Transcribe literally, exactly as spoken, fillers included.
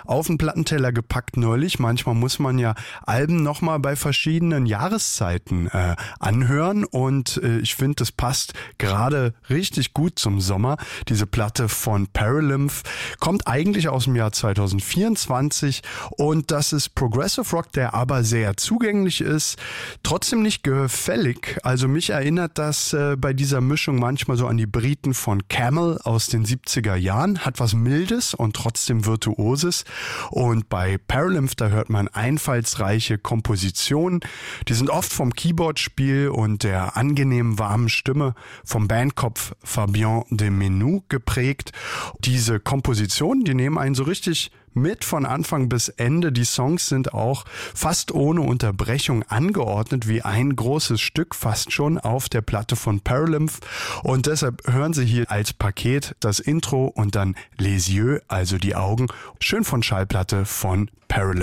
auf den Plattenteller gepackt neulich. Manchmal muss man ja Alben nochmal bei verschiedenen Jahreszeiten äh, anhören und äh, ich finde, das passt gerade richtig gut zum Sommer. Diese Platte von Paralymph kommt eigentlich aus dem Jahr zwanzig vierundzwanzig und das ist Progressive Rock, der aber sehr zugänglich ist, trotzdem nicht gefällig. Also mich erinnert das äh, bei dieser Mischung manchmal so an die Briten von Camel aus den siebziger Jahren, hat was Mildes und trotzdem Virtuoses. Und bei Paralymph, da hört man einfallsreiche Kompositionen. Die sind oft vom Keyboardspiel und der angenehm warmen Stimme vom Bandkopf Fabien de Menou geprägt. Diese Kompositionen, die nehmen einen so richtig mit von Anfang bis Ende. Die Songs sind auch fast ohne Unterbrechung angeordnet, wie ein großes Stück fast schon auf der Platte von Paralymph. Und deshalb hören Sie hier als Paket das Intro und dann Les Yeux, also die Augen, schön von Schallplatte von Paralymph.